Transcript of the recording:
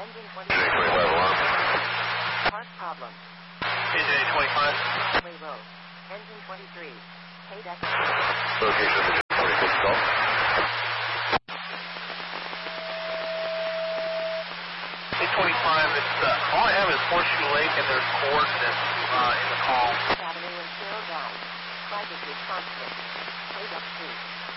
Engine 23. TJ25 alarm. Part problem. TJ25. Way road. Engine 23. KDEC. Location of the 26 call. K25, it's, all I have is Horseshoe Lake and there's coordinates in the call. Avenue and Carroll Drive. Flight is constant. KDEC 2.